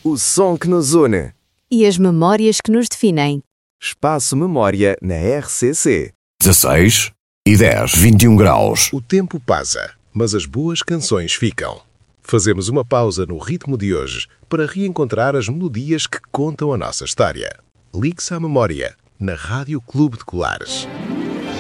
O som que nos une. E as memórias que nos definem. Espaço Memória na RCC. 16 e 10, 21 graus. O tempo passa, mas as boas canções ficam. Fazemos uma pausa no ritmo de hoje para reencontrar as melodias que contam a nossa história. Ligue-se à memória, na Rádio Clube de Colares.